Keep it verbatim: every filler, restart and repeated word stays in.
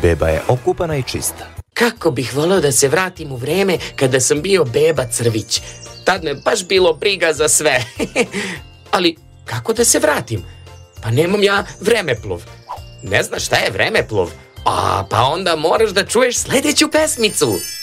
Beba je okupana i čista. Kako bih voleo da se vratim u vreme kada sam bio beba crvić. Tad me baš bilo briga za sve. Ali kako da se vratim? Pa nemam ja vremeplov. Ne znaš šta je vremeplov? A, pa onda moraš da čuješ sledeću pesmicu.